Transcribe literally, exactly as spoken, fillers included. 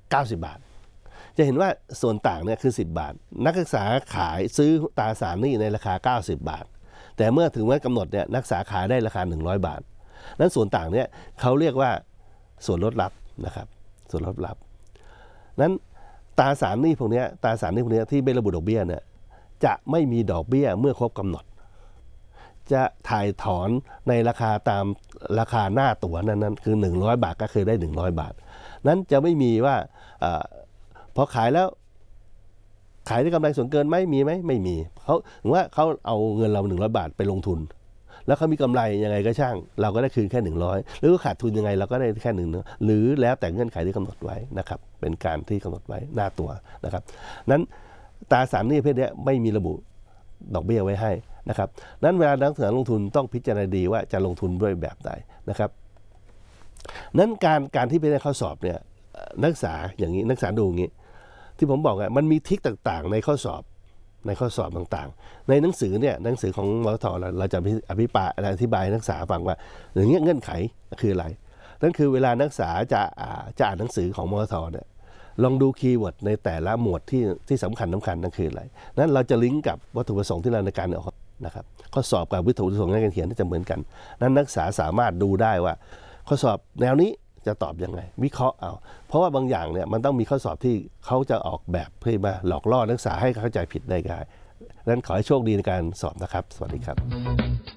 เก้าสิบบาทจะเห็นว่าส่วนต่างเนี่ยคือสิบบาทนักศึกษาขายซื้อตราสารหนี้ในราคาเก้าสิบบาทแต่เมื่อถึงวันกำหนดเนี่ยนักศึกษาขายได้ราคาหนึ่งร้อยบาทนั้นส่วนต่างเนี่ยเขาเรียกว่าส่วนลดลับนะครับส่วนลดลับนั้นตราสารหนี้พวกนี้ตราสารหนี้พวกนี้ที่ไม่ระบุดอกเบี้ยเนี่ยจะไม่มีดอกเบี้ยเมื่อครบกำหนดจะถ่ายถอนในราคาตามราคาหน้าตั๋วนั้นๆคือหนึ่งร้อยบาทก็คือได้หนึ่งร้อยบาทนั้นจะไม่มีว่าพอขายแล้วขายได้กำไรส่วนเกินไหมมีไหมไม่มีเขาถือว่าเขาเอาเงินเราหนึ่งร้อยบาทไปลงทุนแล้วเขามีกำไรยังไงก็ช่างเราก็ได้คืนแค่หนึ่งร้อยหรือขาดทุนยังไงเราก็ได้แค่หนึ่งหรือแล้วแต่เงื่อนไขที่กำหนดไว้นะครับเป็นการที่กำหนดไว้หน้าตัวนะครับนั้นตราสารหนี้ประเภทนี้ไม่มีระบุดอกเบี้ยไว้ให้นะครับนั้นเวลานักศึกษาลงทุนต้องพิจารณาดีว่าจะลงทุนด้วยแบบใดนะครับนั้นการการที่ไปได้ข้อสอบเนี่ยนักศึกษาอย่างนี้นักศึกษาดูอย่างนี้ที่ผมบอกอะมันมีทริคต่างๆในข้อสอบในข้อสอบต่างๆในหนังสือเนี่ยหนังสือของมทเราเราจะอภิปรายอธิบายนักศึกษาฟังว่าอย่างเงี้ยเงื่อนไขคืออะไรนั่นคือเวลานักศึกษาจะจะอ่านหนังสือของมทเนี่ยลองดูคีย์เวิร์ดในแต่ละหมวดที่ที่สำคัญสำคัญนั่นคืออะไรนั้นเราจะลิงก์กับวัตถุประสงค์ที่เราในการออกนะครับข้อสอบกับวัตถุประสงค์ในการเขียนจะเหมือนกันนั้นนักศึกษาสามารถดูได้ว่าข้อสอบแนวนี้จะตอบยังไงวิเคราะห์เอาเพราะว่าบางอย่างเนี่ยมันต้องมีข้อสอบที่เขาจะออกแบบเพื่อมาหลอกล่อนักศึกษาให้เข้าใจผิดได้ง่ายนั้นขอให้โชคดีในการสอบนะครับสวัสดีครับ